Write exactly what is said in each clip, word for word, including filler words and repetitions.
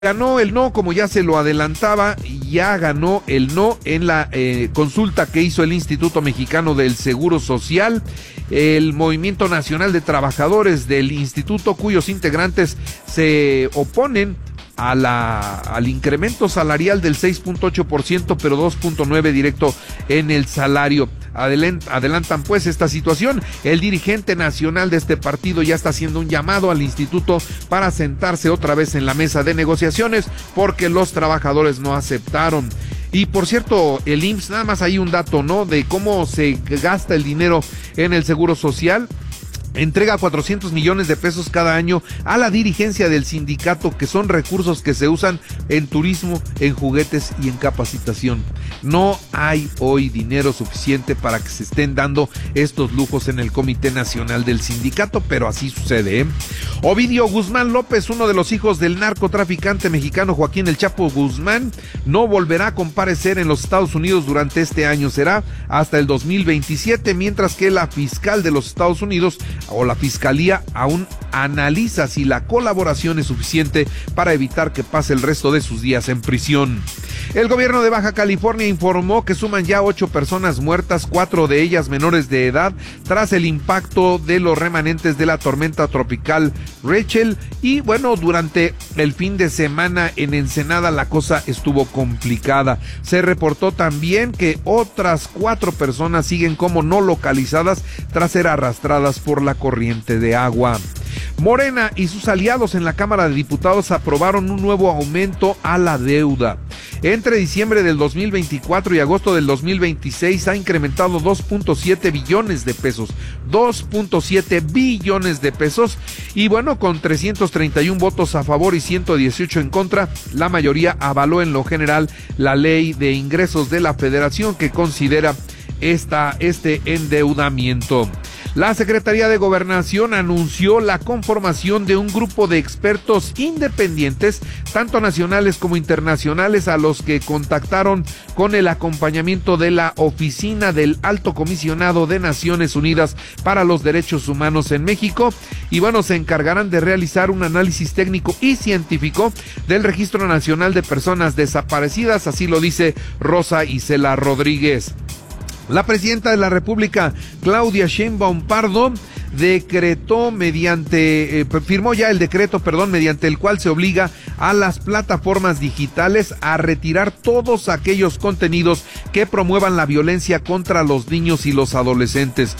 Ganó el no, como ya se lo adelantaba, ya ganó el no en la eh, consulta que hizo el Instituto Mexicano del Seguro Social, el Movimiento Nacional de Trabajadores del Instituto, cuyos integrantes se oponen a la, al incremento salarial del seis punto ocho por ciento, pero dos punto nueve por ciento directo en el salario. Adelant, adelantan pues esta situación. El dirigente nacional de este partido ya está haciendo un llamado al instituto para sentarse otra vez en la mesa de negociaciones porque los trabajadores no aceptaron. Y por cierto, el I M S S, nada más hay un dato, ¿no? De cómo se gasta el dinero en el Seguro Social. Entrega cuatrocientos millones de pesos cada año a la dirigencia del sindicato, que son recursos que se usan en turismo, en juguetes y en capacitación. No hay hoy dinero suficiente para que se estén dando estos lujos en el Comité Nacional del Sindicato, pero así sucede, ¿eh? Ovidio Guzmán López, uno de los hijos del narcotraficante mexicano Joaquín El Chapo Guzmán, no volverá a comparecer en los Estados Unidos durante este año. Será hasta el dos mil veintisiete, mientras que la fiscal de los Estados Unidos o la fiscalía aún analiza si la colaboración es suficiente para evitar que pase el resto de sus días en prisión. El gobierno de Baja California informó que suman ya ocho personas muertas, cuatro de ellas menores de edad, tras el impacto de los remanentes de la tormenta tropical Rachel. Y bueno, durante el fin de semana en Ensenada la cosa estuvo complicada. Se reportó también que otras cuatro personas siguen como no localizadas tras ser arrastradas por la corriente de agua. Morena y sus aliados en la Cámara de Diputados aprobaron un nuevo aumento a la deuda. Entre diciembre del dos mil veinticuatro y agosto del dos mil veintiséis ha incrementado dos punto siete billones de pesos. dos punto siete billones de pesos. Y bueno, con trescientos treinta y uno votos a favor y ciento dieciocho en contra, la mayoría avaló en lo general la ley de ingresos de la Federación, que considera esta, este endeudamiento. La Secretaría de Gobernación anunció la conformación de un grupo de expertos independientes, tanto nacionales como internacionales, a los que contactaron con el acompañamiento de la Oficina del Alto Comisionado de Naciones Unidas para los Derechos Humanos en México. Y bueno, se encargarán de realizar un análisis técnico y científico del Registro Nacional de Personas Desaparecidas, así lo dice Rosa Isela Rodríguez. La presidenta de la República, Claudia Sheinbaum Pardo, decretó mediante, eh, firmó ya el decreto, perdón, mediante el cual se obliga a las plataformas digitales a retirar todos aquellos contenidos que promuevan la violencia contra los niños y los adolescentes.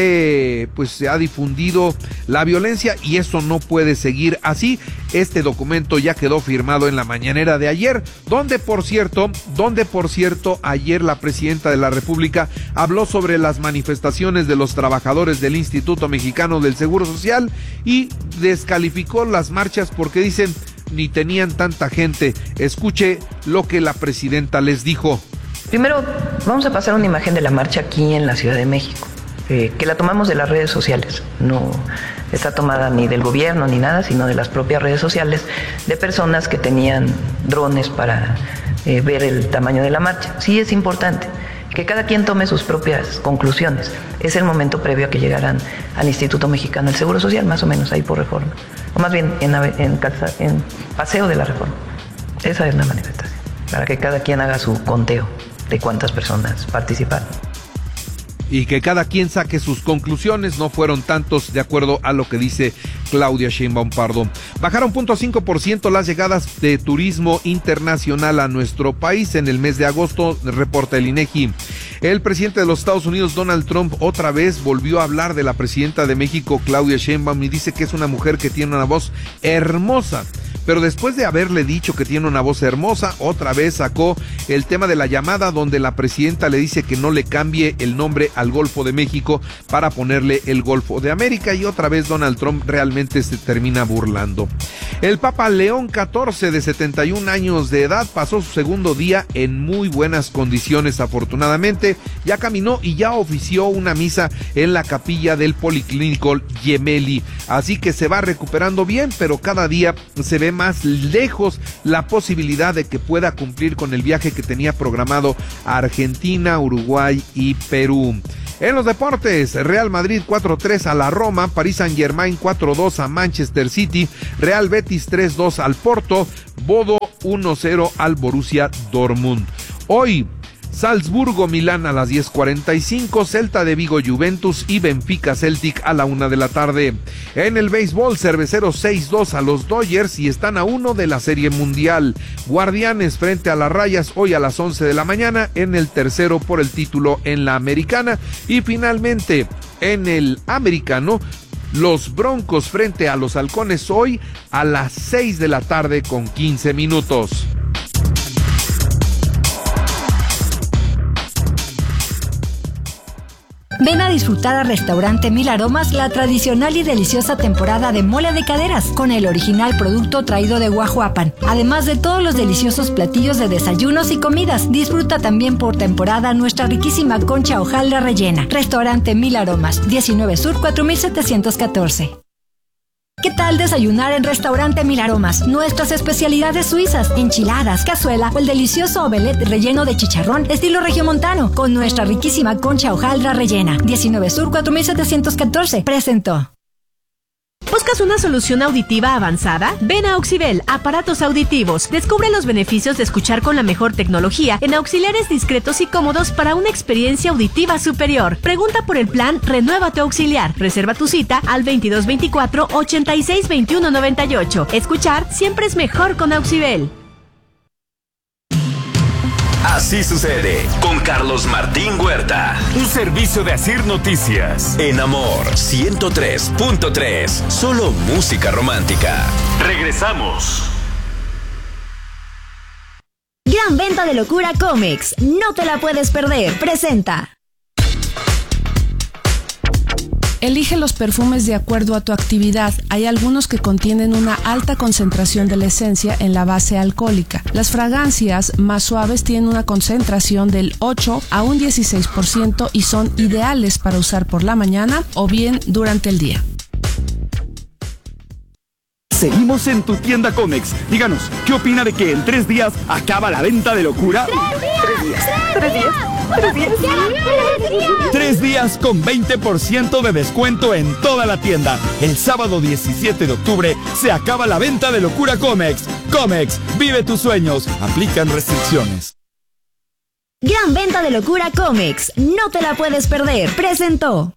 Se, pues, se ha difundido la violencia y eso no puede seguir así. Este documento ya quedó firmado en la mañanera de ayer, donde por cierto, donde por cierto, ayer la presidenta de la República habló sobre las manifestaciones de los trabajadores del Instituto Mexicano del Seguro Social y descalificó las marchas porque dicen ni tenían tanta gente. Escuche lo que la presidenta les dijo. Primero, vamos a pasar una imagen de la marcha aquí en la Ciudad de México, eh, que la tomamos de las redes sociales. No está tomada ni del gobierno ni nada, sino de las propias redes sociales, de personas que tenían drones para eh, ver el tamaño de la marcha. Sí es importante que cada quien tome sus propias conclusiones. Es el momento previo a que llegaran al Instituto Mexicano del Seguro Social, más o menos ahí por Reforma, o más bien en, en, en Paseo de la Reforma. Esa es la manifestación, para que cada quien haga su conteo de cuántas personas participaron. Y que cada quien saque sus conclusiones, no fueron tantos, de acuerdo a lo que dice Claudia Sheinbaum Pardo. Bajaron cero punto cinco por ciento las llegadas de turismo internacional a nuestro país en el mes de agosto, reporta el INEGI. El presidente de los Estados Unidos, Donald Trump, otra vez volvió a hablar de la presidenta de México, Claudia Sheinbaum, y dice que es una mujer que tiene una voz hermosa. Pero después de haberle dicho que tiene una voz hermosa, otra vez sacó el tema de la llamada donde la presidenta le dice que no le cambie el nombre al Golfo de México para ponerle el Golfo de América, y otra vez Donald Trump realmente se termina burlando. El Papa León catorce, de setenta y un años de edad, pasó su segundo día en muy buenas condiciones, afortunadamente. Ya caminó y ya ofició una misa en la capilla del Policlínico Gemelli, así que se va recuperando bien, pero cada día se ve más lejos la posibilidad de que pueda cumplir con el viaje que tenía programado a Argentina, Uruguay y Perú. En los deportes, Real Madrid cuatro tres a la Roma, Paris Saint-Germain cuatro dos a Manchester City, Real Betis tres dos al Porto, Bodo uno cero al Borussia Dortmund. Hoy, Salzburgo Milán a las diez cuarenta y cinco, Celta de Vigo Juventus y Benfica Celtic a la una de la tarde. En el béisbol, Cerveceros seis dos a los Dodgers y están a uno de la Serie Mundial. Guardianes frente a las Rayas hoy a las once de la mañana en el tercero por el título en la Americana. Y finalmente, en el Americano, los Broncos frente a los Halcones hoy a las seis de la tarde con quince minutos. Ven a disfrutar al restaurante Mil Aromas la tradicional y deliciosa temporada de mole de caderas, con el original producto traído de Guajuapan. Además de todos los deliciosos platillos de desayunos y comidas, disfruta también por temporada nuestra riquísima concha hojaldra rellena. Restaurante Mil Aromas, diecinueve Sur cuatro mil setecientos catorce. ¿Qué tal desayunar en Restaurante Mil Aromas? Nuestras especialidades suizas, enchiladas, cazuela o el delicioso omelette relleno de chicharrón estilo regiomontano con nuestra riquísima concha hojaldra rellena. diecinueve Sur cuatro mil setecientos catorce. Presentó. ¿Buscas una solución auditiva avanzada? Ven a Auxibel, aparatos auditivos. Descubre los beneficios de escuchar con la mejor tecnología en auxiliares discretos y cómodos para una experiencia auditiva superior. Pregunta por el plan Renueva tu auxiliar. Reserva tu cita al veintidós veinticuatro ochenta y seis veintiuno noventa y ocho. Escuchar siempre es mejor con Auxibel. Así sucede con Carlos Martín Huerta. Un servicio de Asir Noticias. En Amor ciento tres punto tres. Solo música romántica. Regresamos. Gran venta de locura Comex. No te la puedes perder. Presenta. Elige los perfumes de acuerdo a tu actividad. Hay algunos que contienen una alta concentración de la esencia en la base alcohólica. Las fragancias más suaves tienen una concentración del ocho a un dieciséis por ciento y son ideales para usar por la mañana o bien durante el día. Seguimos en tu tienda Comex. Díganos, ¿qué opina de que en tres días acaba la venta de locura? Tres días. Tres días. Tres días. Tres días. Tres días con veinte por ciento de descuento en toda la tienda. El sábado diecisiete de octubre se acaba la venta de locura Comex. Comex, vive tus sueños. Aplican restricciones. Gran venta de locura Comex. No te la puedes perder. Presentó.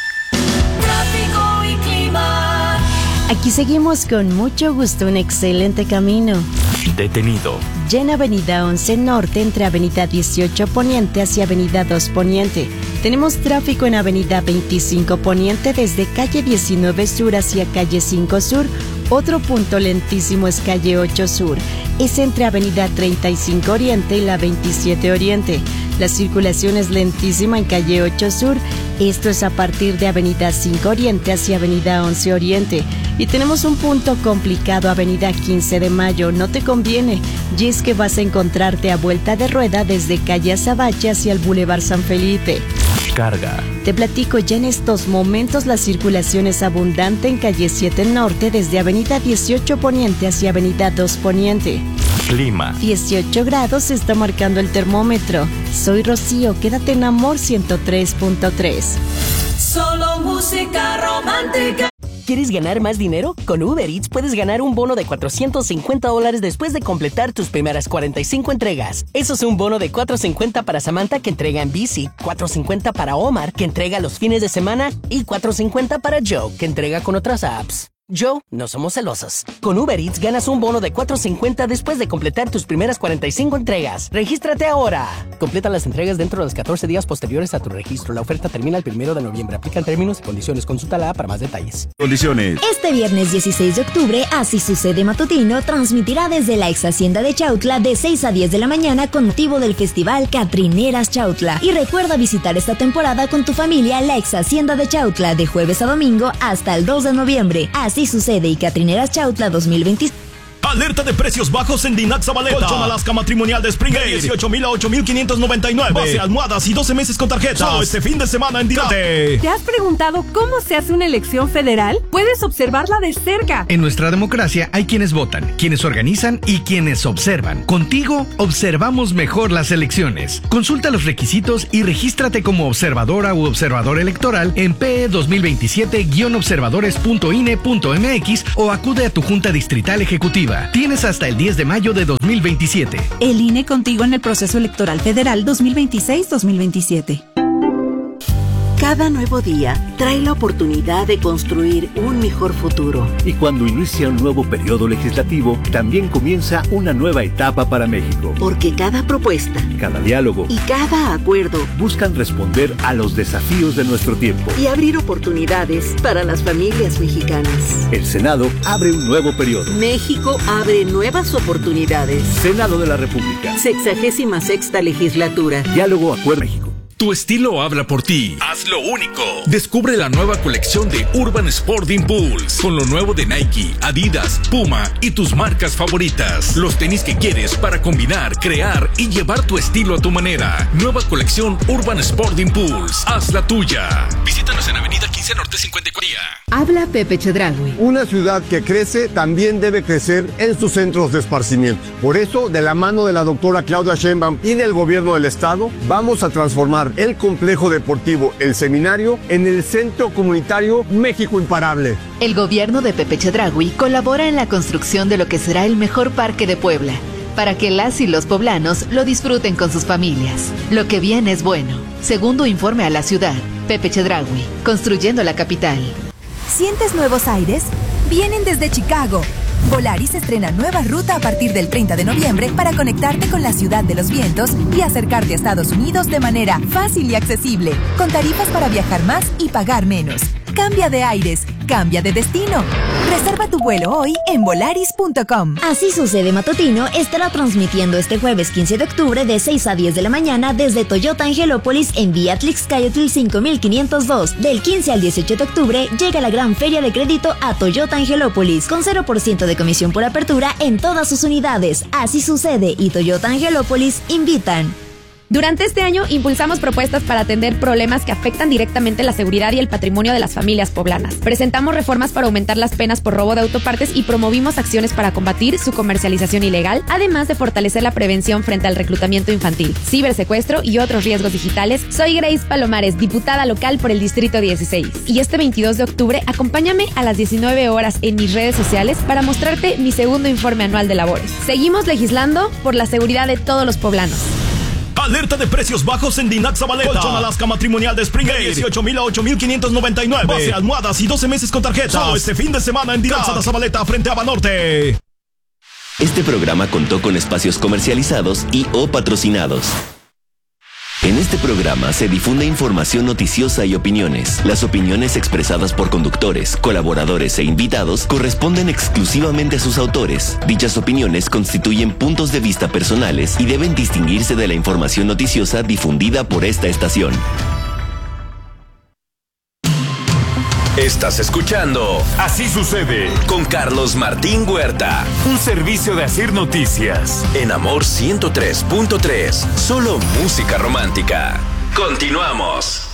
Tráfico y clima. Aquí seguimos con mucho gusto, un excelente camino. Detenido. Ya en Avenida once Norte, entre Avenida dieciocho Poniente hacia Avenida dos Poniente. Tenemos tráfico en Avenida veinticinco Poniente desde calle diecinueve Sur hacia calle cinco Sur. Otro punto lentísimo es calle ocho Sur. Es entre Avenida treinta y cinco Oriente y la veintisiete Oriente. La circulación es lentísima en calle ocho Sur. Esto es a partir de Avenida cinco Oriente hacia Avenida once Oriente. Y tenemos un punto complicado, Avenida quince de Mayo. No te conviene, y es que vas a encontrarte a vuelta de rueda desde calle Azabache hacia el Boulevard San Felipe. Carga. Te platico, ya en estos momentos la circulación es abundante en calle siete Norte desde Avenida dieciocho Poniente hacia Avenida dos Poniente. Clima. dieciocho grados se está marcando el termómetro. Soy Rocío, quédate en Amor ciento tres punto tres. Solo música romántica. ¿Quieres ganar más dinero? Con Uber Eats puedes ganar un bono de cuatrocientos cincuenta dólares después de completar tus primeras cuarenta y cinco entregas. Eso es un bono de cuatrocientos cincuenta para Samantha, que entrega en bici, cuatrocientos cincuenta para Omar, que entrega los fines de semana, y cuatrocientos cincuenta para Joe, que entrega con otras apps. Joe, no somos celosos. Con Uber Eats ganas un bono de cuatrocientos cincuenta después de completar tus primeras cuarenta y cinco entregas. ¡Regístrate ahora! Completa las entregas dentro de los catorce días posteriores a tu registro. La oferta termina el primero de noviembre. Aplican términos y condiciones. Consúltala para más detalles. Condiciones. Este viernes dieciséis de octubre, Así Sucede Matutino transmitirá desde la ex hacienda de Chautla de seis a diez de la mañana con motivo del festival Catrineras Chautla. Y recuerda visitar esta temporada con tu familia la ex hacienda de Chautla de jueves a domingo hasta el dos de noviembre. Así Sucede y Catrineras Chautla dos mil veinte. Alerta de precios bajos en Dinac Zabaleta. Colchón Alaska matrimonial de Spring Air, dieciocho mil a ocho mil quinientos noventa y nueve. Base, almohadas y doce meses con tarjeta. Solo este fin de semana en Dinac. ¿Te has preguntado cómo se hace una elección federal? Puedes observarla de cerca. En nuestra democracia hay quienes votan, quienes organizan y quienes observan. Contigo observamos mejor las elecciones. Consulta los requisitos y regístrate como observadora u observador electoral en P E dos mil veintisiete guion observadores punto I N E punto M X o acude a tu Junta Distrital Ejecutiva. Tienes hasta el diez de mayo de dos mil veintisiete. El I N E contigo en el proceso electoral federal dos mil veintiséis dos mil veintisiete. Cada nuevo día trae la oportunidad de construir un mejor futuro. Y cuando inicia un nuevo periodo legislativo, también comienza una nueva etapa para México. Porque cada propuesta, cada diálogo y cada acuerdo buscan responder a los desafíos de nuestro tiempo y abrir oportunidades para las familias mexicanas. El Senado abre un nuevo periodo. México abre nuevas oportunidades. Senado de la República. Sexagésima sexta legislatura. Diálogo Acuerdo México. Tu estilo habla por ti. Haz lo único. Descubre la nueva colección de Urban Sport Impulse con lo nuevo de Nike, Adidas, Puma y tus marcas favoritas. Los tenis que quieres para combinar, crear y llevar tu estilo a tu manera. Nueva colección Urban Sport Impulse. Haz la tuya. Visítanos en Avenida quince Norte cincuenta y cuatro. Habla Pepe Chedraui. Una ciudad que crece también debe crecer en sus centros de esparcimiento. Por eso, de la mano de la doctora Claudia Sheinbaum y del gobierno del estado, vamos a transformar el complejo deportivo El Seminario en el Centro Comunitario México Imparable. El gobierno de Pepe Chedraui colabora en la construcción de lo que será el mejor parque de Puebla, para que las y los poblanos lo disfruten con sus familias. Lo que viene es bueno. Segundo informe a la ciudad, Pepe Chedraui, construyendo la capital. ¿Sientes nuevos aires? Vienen desde Chicago. Volaris estrena nueva ruta a partir del treinta de noviembre para conectarte con la ciudad de los vientos y acercarte a Estados Unidos de manera fácil y accesible, con tarifas para viajar más y pagar menos. Cambia de aires, cambia de destino. Reserva tu vuelo hoy en volaris punto com. Así Sucede Matutino estará transmitiendo este jueves quince de octubre de seis a diez de la mañana desde Toyota Angelópolis en Vía Tlixcayotl cinco mil quinientos dos. Del quince al dieciocho de octubre llega la gran feria de crédito a Toyota Angelópolis con cero por ciento de comisión por apertura en todas sus unidades. Así Sucede y Toyota Angelópolis invitan. Durante este año impulsamos propuestas para atender problemas que afectan directamente la seguridad y el patrimonio de las familias poblanas. Presentamos reformas para aumentar las penas por robo de autopartes y promovimos acciones para combatir su comercialización ilegal, además de fortalecer la prevención frente al reclutamiento infantil, cibersecuestro y otros riesgos digitales. Soy Grace Palomares, diputada local por el Distrito dieciséis. Y este veintidós de octubre, acompáñame a las diecinueve horas en mis redes sociales para mostrarte mi segundo informe anual de labores. Seguimos legislando por la seguridad de todos los poblanos. Alerta de precios bajos en Dinac Zabaleta. Colchón Alaska matrimonial de Spring Air, dieciocho mil a ocho mil quinientos noventa y nueve. Base, almohadas y doce meses con tarjeta. Solo este fin de semana en Dinac Zabaleta frente a Banorte. Este programa contó con espacios comercializados y o patrocinados. En este programa se difunde información noticiosa y opiniones. Las opiniones expresadas por conductores, colaboradores e invitados corresponden exclusivamente a sus autores. Dichas opiniones constituyen puntos de vista personales y deben distinguirse de la información noticiosa difundida por esta estación. Estás escuchando Así Sucede con Carlos Martín Huerta, un servicio de Asir Noticias en Amor ciento tres punto tres, solo música romántica. Continuamos.